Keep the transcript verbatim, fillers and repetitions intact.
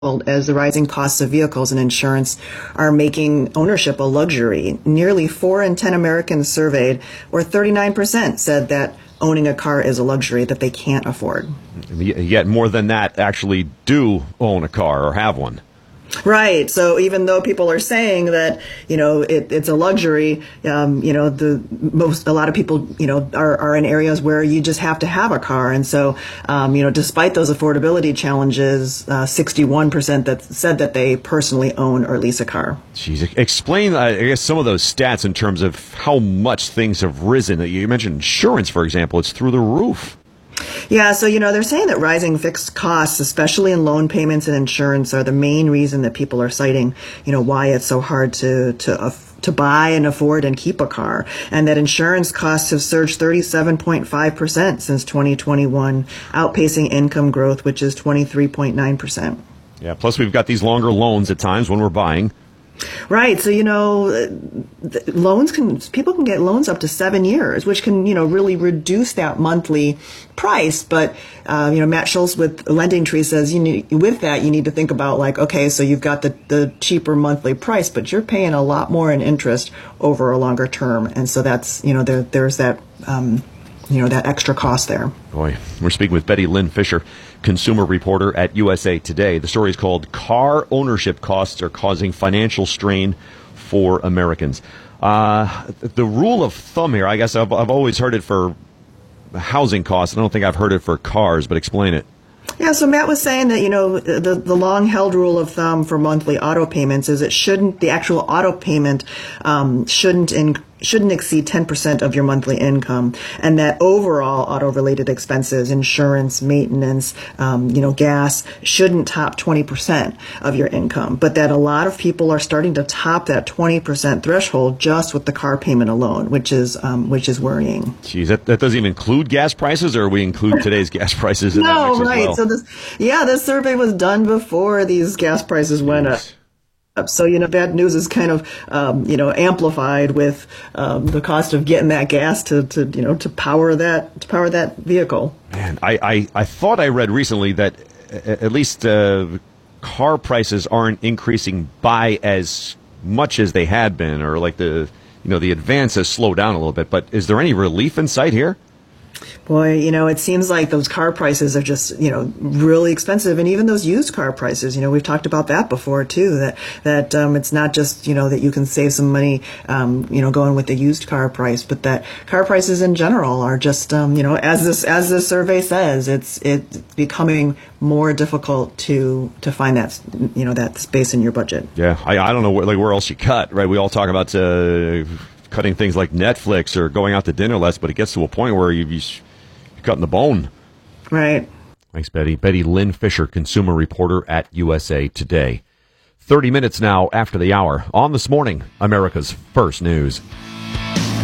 as the rising costs of vehicles and insurance are making ownership a luxury. Nearly four in ten Americans surveyed, or thirty-nine percent, said that owning a car is a luxury that they can't afford. Yet more than that actually do own a car or have one. Right. So even though people are saying that, you know, it, it's a luxury, um, you know, the most, a lot of people, you know, are, are in areas where you just have to have a car. And so, um, you know, despite those affordability challenges, uh, sixty-one percent that said that they personally own or lease a car. Jeez, explain, I guess, some of those stats in terms of how much things have risen. You mentioned insurance, for example. It's through the roof. Yeah, so, you know, they're saying that rising fixed costs, especially in loan payments and insurance, are the main reason that people are citing, you know, why it's so hard to to uh, to buy and afford and keep a car, and that insurance costs have surged thirty-seven point five percent since twenty twenty-one, outpacing income growth, which is twenty-three point nine percent. Yeah, plus we've got these longer loans at times when we're buying. Right. So, you know, loans can, people can get loans up to seven years, which can, you know, really reduce that monthly price. But, uh, you know, Matt Schultz with Lending Tree says you need, with that, you need to think about like, okay, so you've got the, the cheaper monthly price, but you're paying a lot more in interest over a longer term. And so that's, you know, there, there's that, um, you know, that extra cost there. Boy, we're speaking with Betty Lynn Fisher, consumer reporter at U S A Today. The story is called Car Ownership Costs Are Causing Financial Strain for Americans. Uh, the rule of thumb here, I guess I've, I've always heard it for housing costs. I don't think I've heard it for cars, but explain it. Yeah, so Matt was saying that, you know, the, the long-held rule of thumb for monthly auto payments is it shouldn't, the actual auto payment um, shouldn't in, shouldn't exceed ten percent of your monthly income, and that overall auto-related expenses, insurance, maintenance, um, you know, gas, shouldn't top twenty percent of your income. But that a lot of people are starting to top that twenty percent threshold just with the car payment alone, which is um, which is worrying. Geez, that, that doesn't even include gas prices, or we include today's gas prices in that mix No, right. as well? So this, yeah, this survey was done before these gas prices went up. So, you know, bad news is kind of, um, you know, amplified with um, the cost of getting that gas to, to, you know, to power that to power that vehicle. Man, I, I, I thought I read recently that at least uh, car prices aren't increasing by as much as they had been, or like the, you know, the advance has slowed down a little bit. But is there any relief in sight here? Boy, you know, it seems like those car prices are just, you know, really expensive. And even those used car prices, you know, we've talked about that before, too, that that um, it's not just, you know, that you can save some money, um, you know, going with the used car price, but that car prices in general are just, um, you know, as this as this survey says, it's it's becoming more difficult to to find that, you know, that space in your budget. Yeah, I, I don't know where, like where else you cut, right? We all talk about uh, cutting things like Netflix or going out to dinner less, but it gets to a point where you, you're cutting the bone. Right. Thanks, Betty. Betty Lynn Fisher, consumer reporter at U S A Today. thirty minutes now after the hour on This Morning, America's First News.